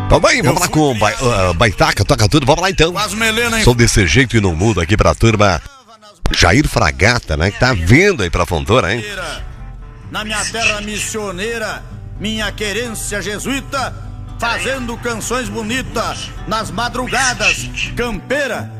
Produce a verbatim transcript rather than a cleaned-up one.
Vamos aí, vamos lá com o ba uh, Baitaca, toca tudo, vamos lá então. Melena, Sou desse jeito e não mudo aqui pra turma. Jair Fragata, né, que tá vindo aí pra Fontoura, hein? Na minha terra missioneira, minha querência jesuíta, fazendo canções bonitas nas madrugadas, campeira,